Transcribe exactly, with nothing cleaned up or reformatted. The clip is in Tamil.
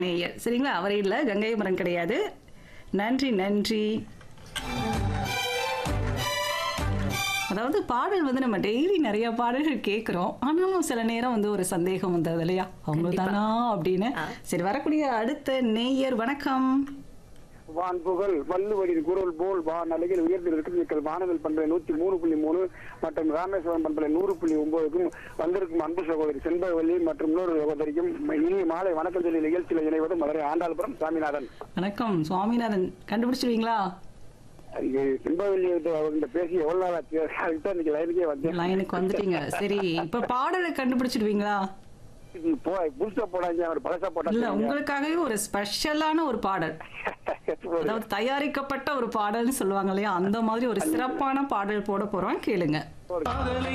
நேயர் சரிங்களா? அவரே இல்ல, கங்கை மரம் கிடையாது. நன்றி நன்றி. அதாவது பாடல் வந்து நம்ம டெய்லி நிறைய பாடல்கள் கேட்குறோம். ஆனாலும் சில நேரம் வந்து ஒரு சந்தேகம் வந்தது இல்லையா, அவங்க தானா அப்படின்னு. சரி, வரக்கூடிய அடுத்த நேயர் வணக்கம். வான் புகழ் வள்ளுவரின் குரல் போல் வான் அலைகள் உயர்ந்திருக்கும் வானவில் பண்பலை நூத்தி மூணு புள்ளி மூணு மற்றும் ராமேஸ்வரம் பண்பலை நூறு புள்ளி ஒன்பதுக்கும் வந்திருக்கும் அன்பு சகோதரி செண்பகவல்லி மற்றும் இன்னொரு சகோதரிக்கும் இனிய மாலை வணக்கம் சொல்லி நிகழ்ச்சியில் இணைவது மதுரை ஆண்டாள்புரம் சாமிநாதன். வணக்கம் சுவாமிநாதன், கண்டுபிடிச்சிருவீங்களா? செண்பகவல்லி இந்த பேசி எவ்வளவு நாள் ஆச்சு, அதுக்கு இன்னைக்கு லைனுக்கே வந்து லைனுக்கு வந்துட்டீங்க. சரி, இப்ப பாடலை கண்டுபிடிச்சிடுவீங்களா? புதுசா போடாங்க, ஒரு பழசா போட்டா இல்ல, உங்களுக்காகவே ஒரு ஸ்பெஷலான ஒரு பாடல், அதாவது தயாரிக்கப்பட்ட ஒரு பாடல்னு சொல்லுவாங்க இல்லையா, அந்த மாதிரி ஒரு சிறப்பான பாடல் போட போறோம், கேளுங்க.